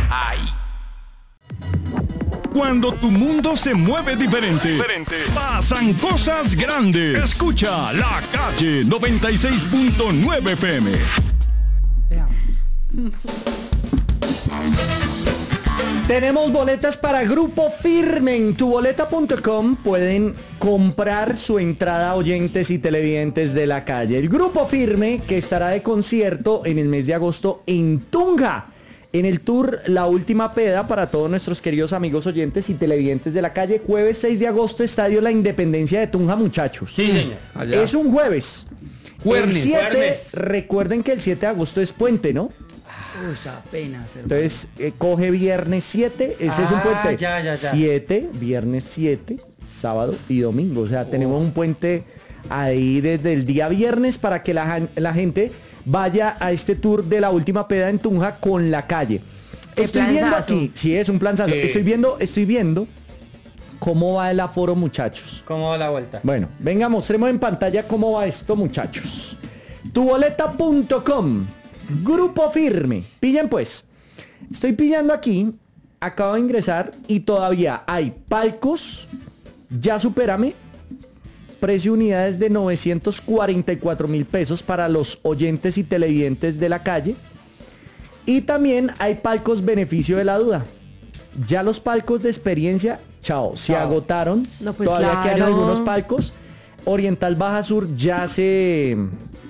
ahí. Cuando tu mundo se mueve diferente, pasan cosas grandes. Escucha La Calle 96.9 FM. Tenemos boletas para Grupo Firme. En tuboleta.com pueden comprar su entrada, oyentes y televidentes de La Calle. El Grupo Firme, que estará de concierto en el mes de agosto en Tunja, en el tour La Última Peda, para todos nuestros queridos amigos oyentes y televidentes de La Calle. Jueves 6 de agosto, Estadio La Independencia de Tunja, muchachos. Sí, señor. Allá. Es un jueves. Jueves. El 7, Jueves. recuerden que el 7 de agosto es puente, ¿no? Uy, apenas, hermano. Entonces, coge viernes 7, ese es un puente. Ya. 7, viernes 7, sábado y domingo. O sea, tenemos un puente ahí desde el día viernes para que la gente vaya a este tour de La Última Peda en Tunja con La Calle. Estoy viendo aquí, sí, es un planzazo. Sí. Estoy viendo cómo va el aforo, muchachos. ¿Cómo va la vuelta? Bueno, venga, mostremos en pantalla cómo va esto, muchachos. Tuboleta.com, Grupo Firme. Pillen pues. Estoy pillando aquí, acabo de ingresar y todavía hay palcos. Ya supérame. Precio unidades de 944,000 pesos para los oyentes y televidentes de La Calle. Y también hay palcos beneficio de la duda. Ya los palcos de experiencia, chao, se agotaron. No, pues todavía quedan claro. algunos palcos. Oriental Baja Sur ya se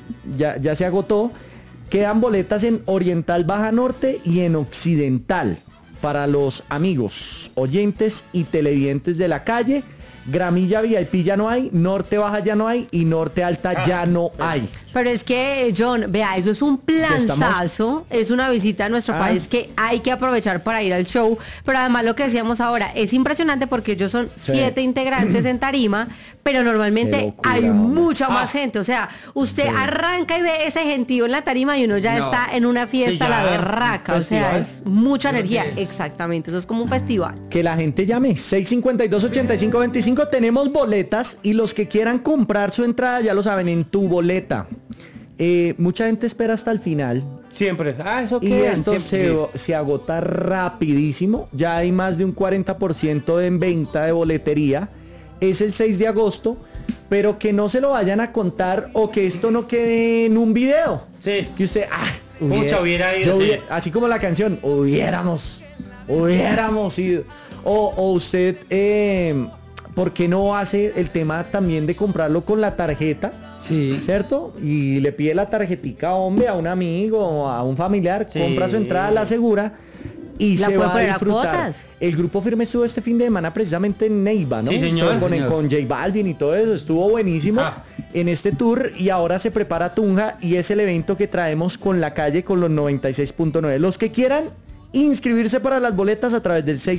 agotó. Quedan boletas en Oriental Baja Norte y en Occidental para los amigos, oyentes y televidentes de La Calle. Gramilla VIP ya no hay, Norte Baja ya no hay y Norte Alta ya no hay. Pero es que, John, vea, eso es un planzazo, es una visita a nuestro país que hay que aprovechar para ir al show, pero además lo que decíamos ahora, es impresionante porque ellos son 7 integrantes en tarima, pero Qué normalmente locura, hay hombre. mucha más gente, o sea, usted arranca y ve ese gentío en la tarima y uno ya está en una fiesta Sí, a la ya, berraca, un o sea, festival. es mucha energía, exactamente, eso es como un festival. Que la gente llame 652-8525. Tenemos boletas y los que quieran comprar su entrada ya lo saben, en Tu Boleta. Mucha gente espera hasta el final Siempre. Eso y queda. esto siempre, se agota rapidísimo. Ya hay más de un 40% en venta de boletería. Es el 6 de agosto, pero que no se lo vayan a contar o que esto no quede en un video. Sí. Que usted, Pucha, hubiera ido, sí. así como la canción, hubiéramos ido. O usted, ¿por qué no hace el tema también de comprarlo con la tarjeta? Sí. ¿Cierto? Y le pide la tarjetica, hombre, a un amigo o a un familiar, Sí. compra su entrada, la asegura y La se puede va a poner a disfrutar. cuotas. El Grupo Firme estuvo este fin de semana precisamente en Neiva, ¿no? Sí, señor. Estuvo Señor. con J Balvin y todo eso, estuvo buenísimo en este tour y ahora se prepara Tunja y es el evento que traemos con La Calle con los 96.9. Los que quieran inscribirse para las boletas a través del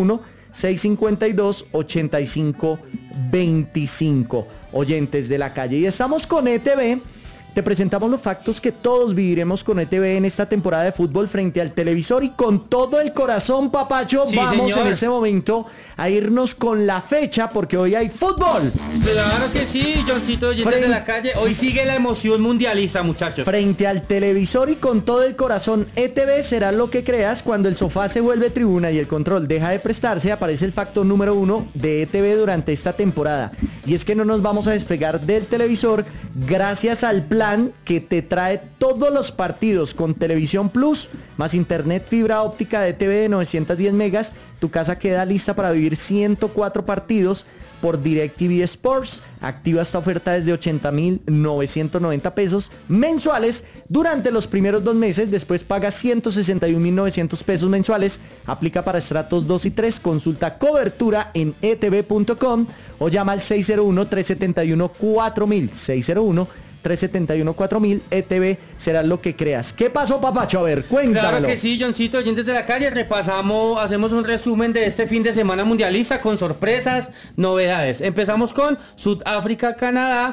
601-652-8525, oyentes de La Calle. Y estamos con ETV. Te presentamos los factos que todos viviremos con ETV en esta temporada de fútbol frente al televisor y con todo el corazón, papacho. Sí, vamos señor. en ese momento a irnos con la fecha porque hoy hay fútbol. Claro que sí, Johncito, oyentes de La Calle. Hoy sigue la emoción mundialista, muchachos. Frente al televisor y con todo el corazón, ETV será lo que creas. Cuando el sofá se vuelve tribuna y el control deja de prestarse, aparece el factor número 1 de ETV durante esta temporada. Y es que no nos vamos a despegar del televisor gracias al plan que te trae todos los partidos con Televisión Plus, más internet fibra óptica de ETV de 910 megas. Tu casa queda lista para vivir 104 partidos por DirecTV Sports. Activa esta oferta desde 80,990 pesos mensuales durante los primeros 2 meses. Después paga 161,900 pesos mensuales. Aplica para estratos 2 y 3. Consulta cobertura en etv.com o llama al 601-371-4000. 601-371-4000. ETV será lo que creas. ¿Qué pasó, papacho? A ver, cuéntamelo. Claro que sí, Johncito, oyentes de La Calle, hacemos un resumen de este fin de semana mundialista con sorpresas, novedades. Empezamos con Sudáfrica, Canadá,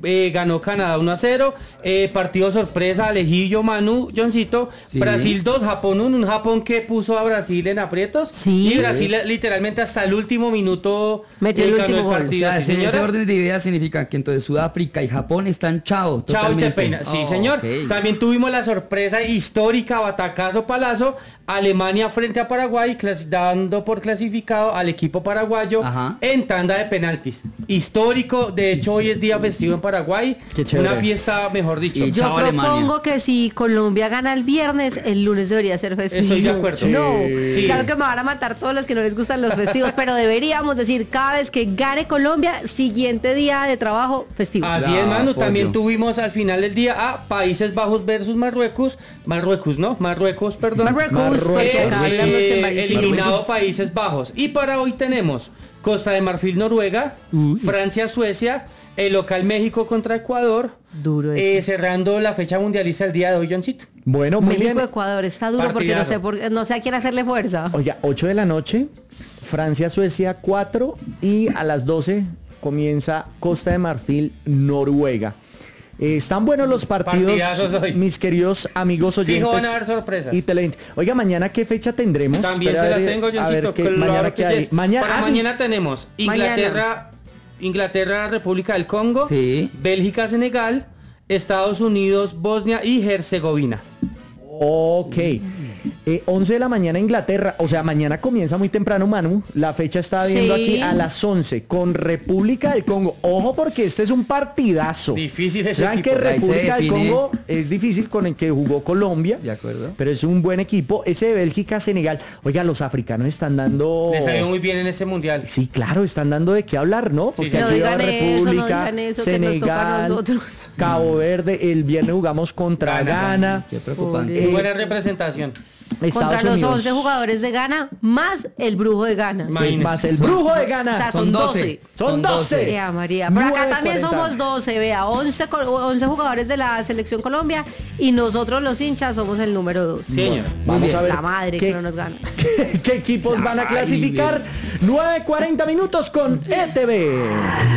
ganó Canadá 1-0. Partido sorpresa, Alejillo, Manu, Johncito. Sí. Brasil 2, Japón 1. Un Japón que puso a Brasil en aprietos. Sí. Y Brasil literalmente hasta el último minuto metió el ganó último gol. O partido. sea, Sí, ese señora. orden de ideas significa que entonces Sudáfrica y Japón están chao. Chao y te totalmente. peina. Sí, Oh, señor. ok. También tuvimos la sorpresa histórica, batacazo palazo, Alemania frente a Paraguay, dando por clasificado al equipo paraguayo Ajá. en tanda de penaltis. Histórico, de hecho hoy es día festivo en Paraguay. Qué chévere. Una fiesta, mejor dicho. Y Yo chao, propongo Alemania. que si Colombia gana el viernes, el lunes debería ser festivo. Estoy de acuerdo. No, Sí. claro que me van a matar todos los que no les gustan los festivos, pero deberíamos decir cada vez que gane Colombia, siguiente día de trabajo festivo. Así Ya, es, Manu. apoyo. También tuvimos al final del día a Países Bajos versus Marruecos. Marruecos, perdón. Marruecos, porque acá hablamos en varios eliminado idiomas. Países Bajos. Y para hoy tenemos Costa de Marfil, Noruega, Francia, Suecia, el local México contra Ecuador. Duro eso. Cerrando la fecha mundialista el día de hoy, Johncito. Bueno, muy bien. México-Ecuador está duro Partidazo. porque no sé a quién hacerle fuerza. Oiga, 8 de la noche, Francia-Suecia 4 y a las 12 comienza Costa de Marfil, Noruega. Están buenos los partidos, Partidazos hoy. mis queridos amigos oyentes. Fijo, van a haber sorpresas. Y televidentes. Oiga, mañana qué fecha tendremos. También Espera, se a la ver, tengo, a ver Johncito. qué- Claro mañana que qué hay. yes. Mañana, Para mañana tenemos Inglaterra, República del Congo, Sí. Bélgica, Senegal, Estados Unidos, Bosnia y Herzegovina. Ok. 11 de la mañana Inglaterra, o sea, mañana comienza muy temprano, Manu. La fecha está viendo Sí. aquí a las 11 con República del Congo. Ojo porque este es un partidazo. Difícil ese Saben que equipo. Ahí se República del define. Congo es difícil con el que jugó Colombia. De acuerdo. Pero es un buen equipo. Ese de Bélgica, Senegal. Oiga, los africanos están dando... Les salió muy bien en ese mundial. Sí, claro, están dando de qué hablar, ¿no? Porque No aquí va digan eso, no República, digan eso, que nos toca a Senegal, nosotros. Cabo Verde. El viernes jugamos contra Ghana. Qué preocupante. Pobre. Buena representación. Contra Estados los Unidos. 11 jugadores de Ghana, más el brujo de Ghana. Imagínese. Más el brujo de Ghana. O sea, son 12. Son 12. Ea, María. Por acá también 9:40. somos 12, vea, 11 jugadores de la Selección Colombia y nosotros los hinchas somos el número 2. Señor. Vamos a ver La madre qué- que no nos gana. ¿Qué equipos van a Ay, clasificar? 9:40 minutos con ETV.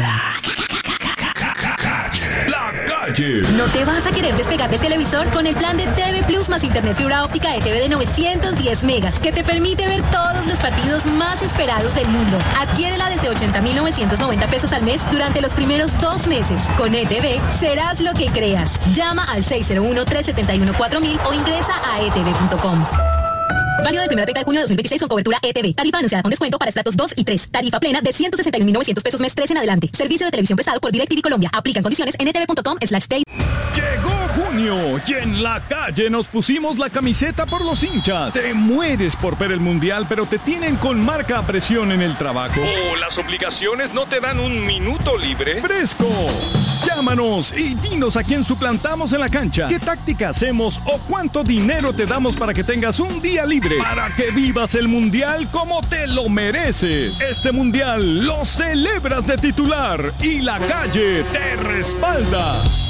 La calle. No te vas a querer despegar del televisor con el plan de TV Plus más internet fibra óptica de TV de 910 megas que te permite ver todos los partidos más esperados del mundo. Adquiérela desde 80,990 pesos al mes durante los primeros 2 meses. Con ETV serás lo que creas. Llama al 601-371-4000 o ingresa a etv.com. Válido del 1 al 30 de junio de 2026 con cobertura ETV. Tarifa anunciada con descuento para estratos 2 y 3. Tarifa plena de 161,900 pesos mes 3 en adelante. Servicio de televisión prestado por DirecTV Colombia. Aplican condiciones en etv.com/day. Llegó junio y en la calle nos pusimos la camiseta por los hinchas. Te mueres por ver el mundial, pero te tienen con marca a presión en el trabajo. O las obligaciones no te dan un minuto libre. ¡Fresco! Llámanos y dinos a quién suplantamos en la cancha, qué táctica hacemos o cuánto dinero te damos para que tengas un día libre, para que vivas el mundial como te lo mereces. Este mundial lo celebras de titular y la calle te respalda.